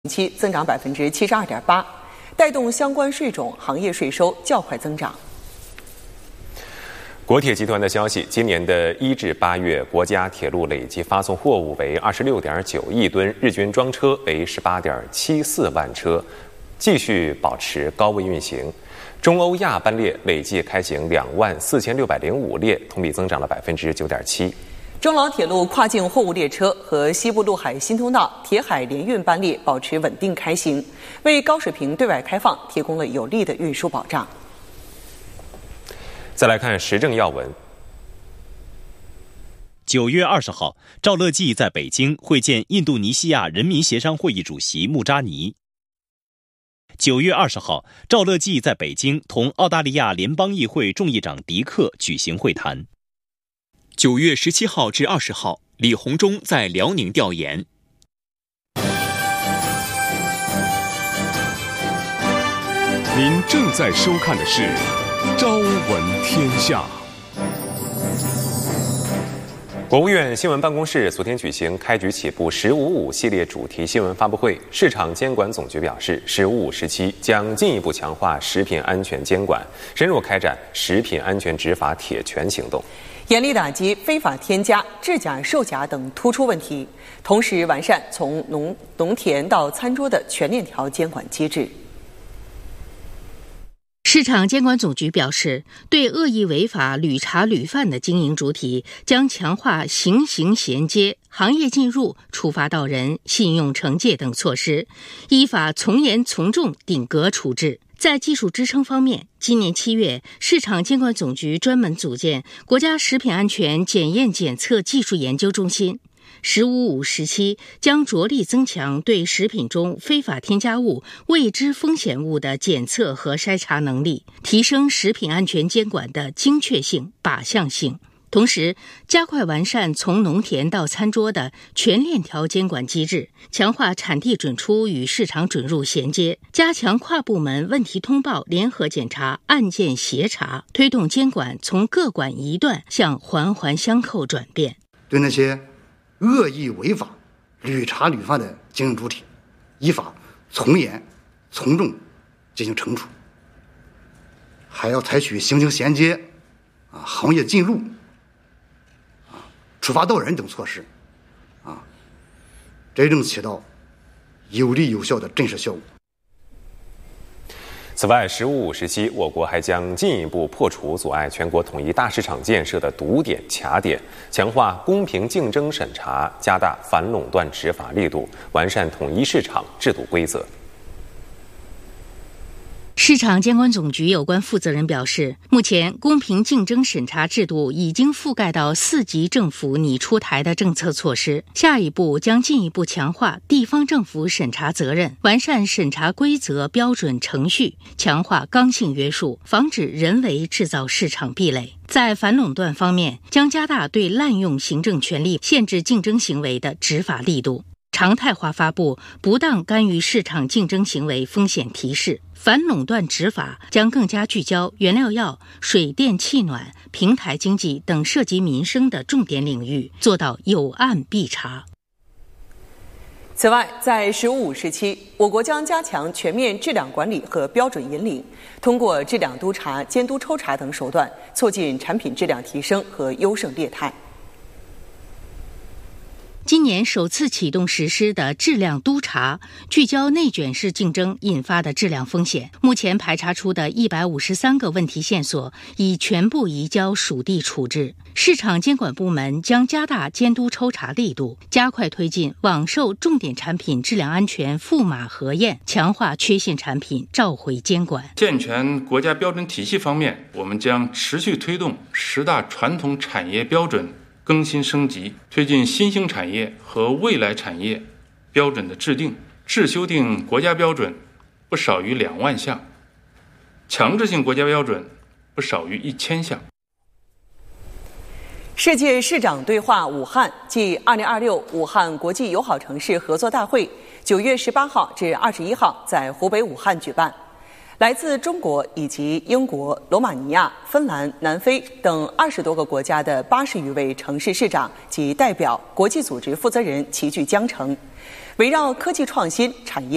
期增长72.8%，带动相关税种行业税收较快增长。 国铁集团的消息，今年的1至8月，国家铁路累计发送货物为26.9亿吨，日均装车为18.74万车，继续保持高位运行。中欧亚班列累计开行24605列，同比增长了9.7%。 中老铁路跨境货物列车和西部陆海新通道铁海联运班列保持稳定开行，为高水平对外开放提供了有力的运输保障。 再来看时政要闻。 9月20号，赵乐际在北京会见印度尼西亚人民协商会议主席穆扎尼。9月20号，赵乐际在北京同澳大利亚联邦议会众议长迪克举行会谈。 9月17号至20号，李鸿忠在辽宁调研。 您正在收看的是《朝闻天下》。 国务院新闻办公室昨天举行开局起步“1055”系列主题新闻发布会，市场监管总局表示，“1055”时期将进一步强化食品安全监管，深入开展食品安全执法铁拳行动， 严厉打击非法添加、制假、售假等突出问题，同时完善从农田到餐桌的全链条监管机制。 市场监管总局表示，对恶意违法屡查屡犯的经营主体，将强化行刑衔接、行业进入、处罚到人、信用惩戒等措施，依法从严从重顶格处置。在技术支撑方面，今年7月，市场监管总局专门组建国家食品安全检验检测技术研究中心。“1055”时期将着力增强对食品中非法添加物、未知风险物的检测和筛查能力，提升食品安全监管的精确性、靶向性。同时，加快完善从农田到餐桌的全链条监管机制，强化产地准出与市场准入衔接，加强跨部门问题通报、联合检查、案件协查，推动监管从各管一段向环环相扣转变。 对那些恶意违法、屡查屡犯的经营主体，依法从严从重进行惩处，还要采取行刑衔接、行业进入、处罚到人等措施，真正起到有力有效的震慑效果。 此外，“1055”时期，我国还将进一步破除阻碍全国统一大市场建设的堵点、卡点，强化公平竞争审查，加大反垄断执法力度，完善统一市场制度规则。 市场监管总局有关负责人表示，目前公平竞争审查制度已经覆盖到4级政府拟出台的政策措施，下一步将进一步强化地方政府审查责任，完善审查规则、标准、程序，强化刚性约束，防止人为制造市场壁垒。在反垄断方面，将加大对滥用行政权力、限制竞争行为的执法力度，常态化发布不当干预市场竞争行为风险提示。反垄断执法将更加聚焦原料药、水电气暖、平台经济等涉及民生的重点领域，做到有案必查。 此外，在“1055”时期，我国将加强全面质量管理和标准引领，通过质量督查、监督抽查等手段，促进产品质量提升和优胜劣汰。 今年首次启动实施的质量督查，聚焦内卷式竞争引发的质量风险。目前排查出的153个问题线索已全部移交属地处置。市场监管部门将加大监督抽查力度，加快推进网售重点产品质量安全赋码核验，强化缺陷产品召回监管。 健全国家标准体系方面，我们将持续推动10大传统产业标准更新升级，推进新兴产业和未来产业标准的制定，制修订国家标准不少于2万项，强制性国家标准不少于1000项。 世界市长对话武汉暨2026武汉国际友好城市合作大会9月18号至21号在湖北武汉举办。来自中国以及英国、罗马尼亚、芬兰、南非等20多个国家的80余位城市市长及代表、国际组织负责人齐聚江城，围绕科技创新、产业